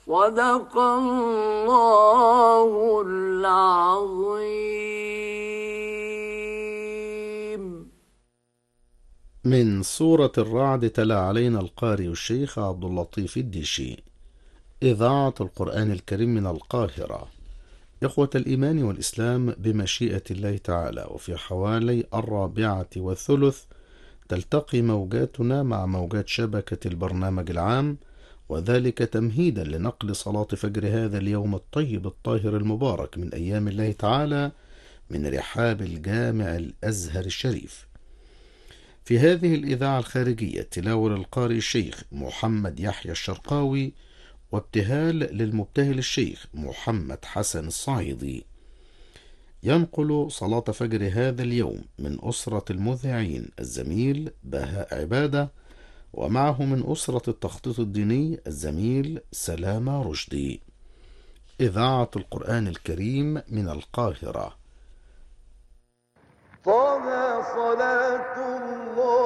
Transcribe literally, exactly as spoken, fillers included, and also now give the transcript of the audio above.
صدق الله العظيم. من سورة الرعد تلا علينا القارئ الشيخ عبد اللطيف الديشي. إذاعة القرآن الكريم من القاهرة. إخوة الإيمان والإسلام، بمشيئة الله تعالى وفي حوالي الرابعة والثلث تلتقي موجاتنا مع موجات شبكة البرنامج العام، وذلك تمهيدا لنقل صلاة فجر هذا اليوم الطيب الطاهر المبارك من أيام الله تعالى من رحاب الجامع الأزهر الشريف. في هذه الإذاعة الخارجية تلاوة للقارئ الشيخ محمد يحيى الشرقاوي، وابتهال للمبتهل الشيخ محمد حسن الصعيدي. ينقل صلاة فجر هذا اليوم من أسرة المذيعين الزميل بهاء عبادة، ومعه من أسرة التخطيط الديني الزميل سلامة رشدي. إذاعة القرآن الكريم من القاهرة. طه صلاة الله